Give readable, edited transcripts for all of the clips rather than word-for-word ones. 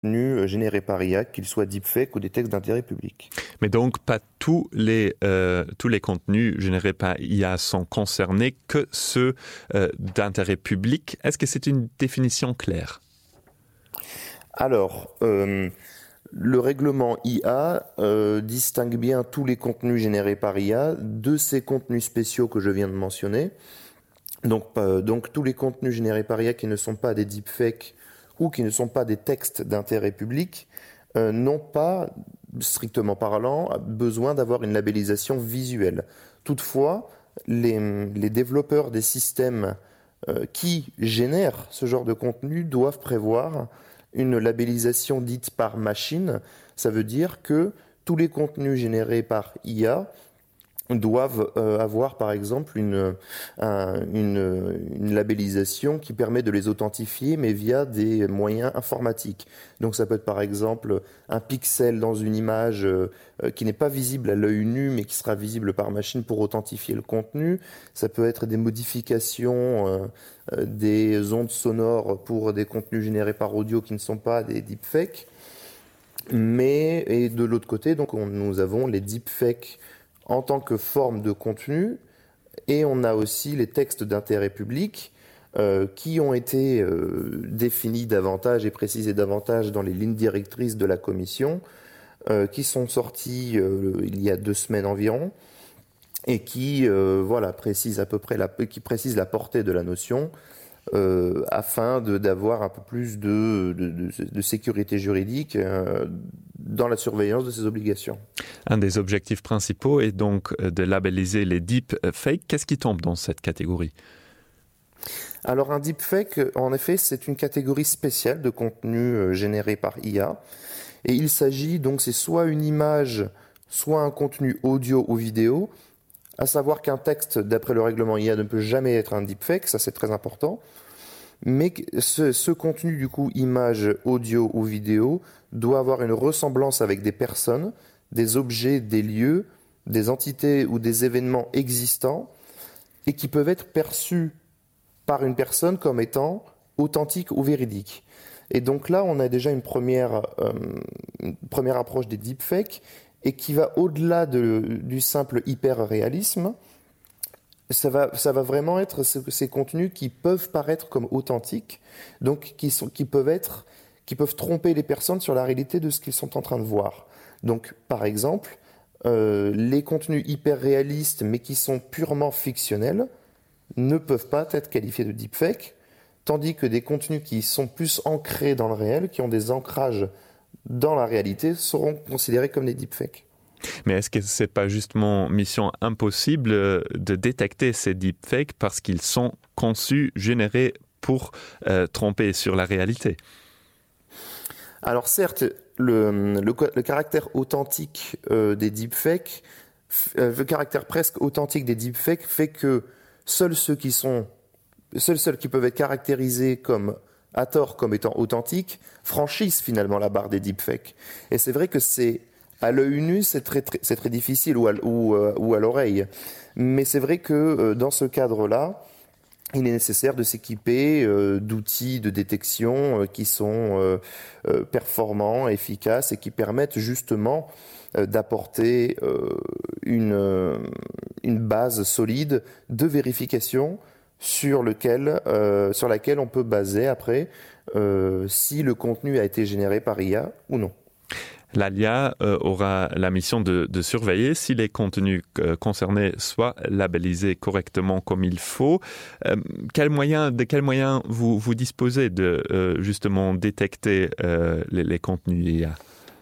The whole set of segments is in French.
contenus générés par IA, qu'ils soient deepfake ou des textes d'intérêt public. Mais donc, pas tous les contenus générés par IA sont concernés, que ceux d'intérêt public. Est-ce que c'est une définition claire? Alors, le règlement IA distingue bien tous les contenus générés par IA de ces contenus spéciaux que je viens de mentionner. Donc tous les contenus générés par IA qui ne sont pas des deepfakes ou qui ne sont pas des textes d'intérêt public n'ont pas, strictement parlant, besoin d'avoir une labellisation visuelle. Toutefois, les développeurs des systèmes qui génèrent ce genre de contenu doivent prévoir une labellisation dite par machine. Ça veut dire que tous les contenus générés par IA doivent avoir par exemple une labellisation qui permet de les authentifier mais via des moyens informatiques. Donc ça peut être par exemple un pixel dans une image qui n'est pas visible à l'œil nu mais qui sera visible par machine pour authentifier le contenu. Ça peut être des modifications des ondes sonores pour des contenus générés par audio qui ne sont pas des deepfakes. Et de l'autre côté, donc nous avons les deepfakes en tant que forme de contenu, et on a aussi les textes d'intérêt public qui ont été définis davantage et précisés davantage dans les lignes directrices de la Commission, qui sont sortis il y a 2 semaines environ, et qui précisent à peu près précisent la portée de la notion, afin d'avoir un peu plus de sécurité juridique dans la surveillance de ces obligations. Un des objectifs principaux est donc de labelliser les deepfakes. Qu'est-ce qui tombe dans cette catégorie? Alors un deepfake, en effet, c'est une catégorie spéciale de contenu généré par IA. Et il s'agit donc, c'est soit une image, soit un contenu audio ou vidéo. À savoir qu'un texte, d'après le règlement IA, ne peut jamais être un deepfake, ça c'est très important. Mais ce contenu, du coup, image, audio ou vidéo, doit avoir une ressemblance avec des personnes, des objets, des lieux, des entités ou des événements existants, et qui peuvent être perçus par une personne comme étant authentiques ou véridiques. Et donc là, on a déjà une première approche des deepfakes, et qui va au-delà du simple hyper-réalisme. Ça va vraiment être ces contenus qui peuvent paraître comme authentiques, donc qui peuvent tromper les personnes sur la réalité de ce qu'ils sont en train de voir. Donc, par exemple, les contenus hyper-réalistes, mais qui sont purement fictionnels, ne peuvent pas être qualifiés de deepfake, tandis que des contenus qui sont plus ancrés dans le réel, qui ont des ancrages dans la réalité, seront considérés comme des deepfakes. Mais est-ce que c'est pas justement mission impossible de détecter ces deepfakes parce qu'ils sont conçus, générés pour tromper sur la réalité? Alors certes, le caractère authentique des deepfakes, le caractère presque authentique des deepfakes fait que seuls ceux qui peuvent être caractérisés comme à tort comme étant authentiques franchissent finalement la barre des deepfakes. Et c'est vrai que à l'œil nu, c'est très difficile, ou à l'oreille. Mais c'est vrai que dans ce cadre-là, il est nécessaire de s'équiper d'outils de détection qui sont performants, efficaces et qui permettent justement d'apporter une base solide de vérification sur laquelle on peut baser après si le contenu a été généré par IA ou non. L'ALIA aura la mission de surveiller si les contenus concernés soient labellisés correctement comme il faut. De quels moyens vous disposez de justement détecter les contenus IA?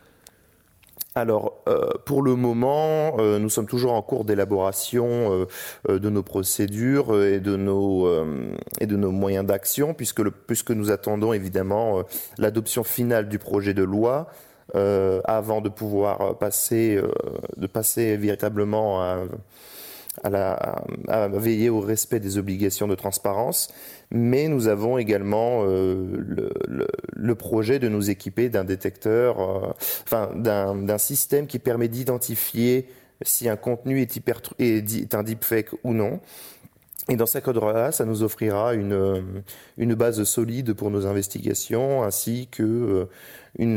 Alors, pour le moment, nous sommes toujours en cours d'élaboration de nos procédures et de nos moyens d'action, puisque nous attendons évidemment l'adoption finale du projet de loi avant de pouvoir passer véritablement à veiller au respect des obligations de transparence. Mais nous avons également le projet de nous équiper d'un détecteur, d'un système qui permet d'identifier si un contenu est un deepfake ou non. Et dans ce cadre-là, ça nous offrira une base solide pour nos investigations, ainsi que